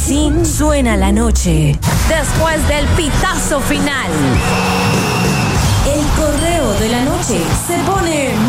Así suena la noche después del pitazo final. El correo de la noche se pone